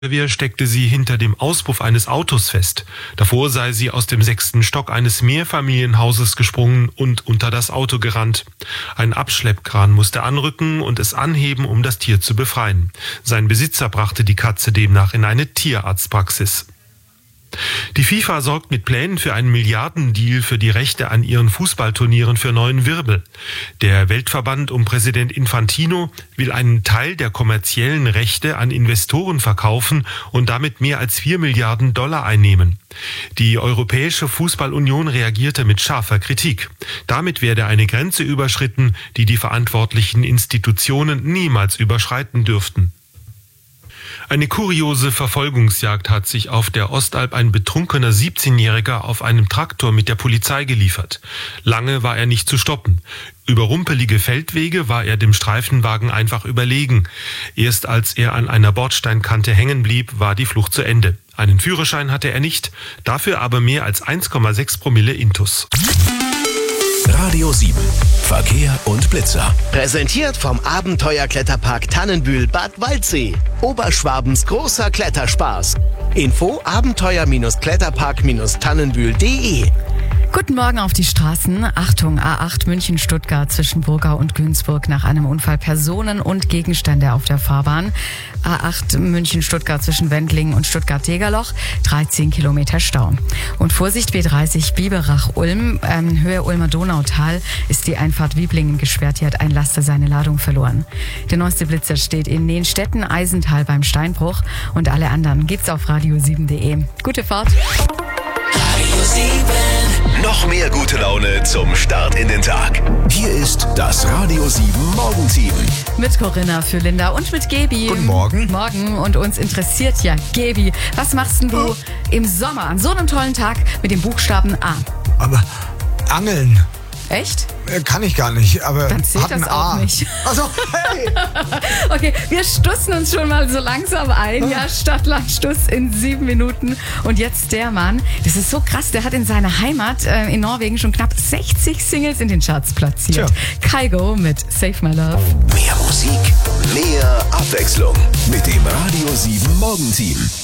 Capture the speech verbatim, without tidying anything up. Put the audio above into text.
Feuerwehr steckte sie hinter dem Auspuff eines Autos fest. Davor sei sie aus dem sechsten Stock eines Mehrfamilienhauses gesprungen und unter das Auto gerannt. Ein Abschleppkran musste anrücken und es anheben, um das Tier zu befreien. Sein Besitzer brachte die Katze demnach in eine Tierarztpraxis. Die FIFA sorgt mit Plänen für einen Milliardendeal für die Rechte an ihren Fußballturnieren für neuen Wirbel. Der Weltverband um Präsident Infantino will einen Teil der kommerziellen Rechte an Investoren verkaufen und damit mehr als vier Milliarden Dollar einnehmen. Die Europäische Fußballunion reagierte mit scharfer Kritik. Damit werde eine Grenze überschritten, die die verantwortlichen Institutionen niemals überschreiten dürften. Eine kuriose Verfolgungsjagd hat sich auf der Ostalb ein betrunkener siebzehnjähriger auf einem Traktor mit der Polizei geliefert. Lange war er nicht zu stoppen. Über rumpelige Feldwege war er dem Streifenwagen einfach überlegen. Erst als er an einer Bordsteinkante hängen blieb, war die Flucht zu Ende. Einen Führerschein hatte er nicht, dafür aber mehr als eins Komma sechs Promille Intus. Radio sieben. Verkehr und Blitzer. Präsentiert vom Abenteuerkletterpark Tannenbühl Bad Waldsee. Oberschwabens großer Kletterspaß. Info abenteuer-kletterpark tannenbühl punkt de. Guten Morgen auf die Straßen. Achtung, A acht München-Stuttgart zwischen Burgau und Günzburg nach einem Unfall Personen und Gegenstände auf der Fahrbahn. A acht München-Stuttgart zwischen Wendlingen und Stuttgart-Degerloch, dreizehn Kilometer Stau. Und Vorsicht, B dreißig Biberach-Ulm, ähm, Höhe Ulmer Donautal ist die Einfahrt Wieblingen gesperrt. Hier hat ein Laster seine Ladung verloren. Der neueste Blitzer steht in Nenstetten, Eisental beim Steinbruch und alle anderen gibt's auf radio sieben punkt de. Gute Fahrt. Radio sieben. Noch mehr gute Laune zum Start in den Tag. Hier ist das Radio sieben Morgenteam. Mit Corinna für Linda und mit Gebi. Guten Morgen. Morgen. Und uns interessiert ja, Gebi, was machst denn du oh. im Sommer an so einem tollen Tag mit dem Buchstaben A? Aber Angeln. Echt? Kann ich gar nicht, aber dann zählt hat ein das auch A. nicht. Also, hey! Okay, wir stussen uns schon mal so langsam ein. Ja, Stadtland Stuss in sieben Minuten. Und jetzt der Mann, das ist so krass, der hat in seiner Heimat äh, in Norwegen schon knapp sechzig Singles in den Charts platziert. Tja. Kygo mit Save My Love. Mehr Musik, mehr Abwechslung mit dem Radio sieben Morgenteam.